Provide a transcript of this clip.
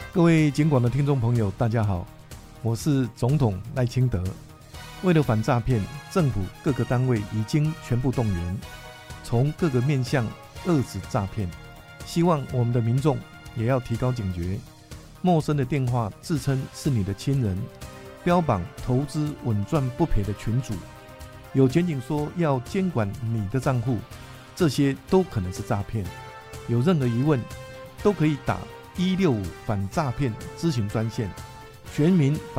各位警广的听众朋友，大家好，我是总统赖清德。为了反诈骗，政府各个单位已经全部动员，从各个面向遏止诈骗。希望我们的民众也要提高警觉，陌生的电话自称是你的亲人，标榜投资稳赚不赔的群组，有检警说要监管你的账户，这些都可能是诈骗。有任何疑问，都可以打165反诈骗咨询专线，全民